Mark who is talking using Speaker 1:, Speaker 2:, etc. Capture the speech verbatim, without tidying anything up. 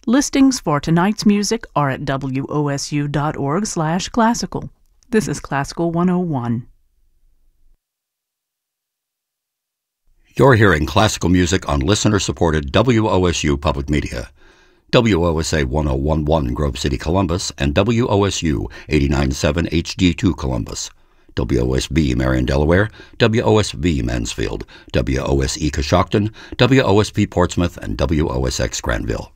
Speaker 1: Listings for tonight's music are at W O S U dot org slash classical. This is Classical one oh one.
Speaker 2: You're hearing classical music on listener-supported W O S U Public Media. W O S A ten eleven Grove City, Columbus, and W O S U eighty-nine point seven H D two Columbus. W O S B Marion, Delaware, W O S V Mansfield, W O S E Coshocton, W O S P Portsmouth, and W O S X Granville.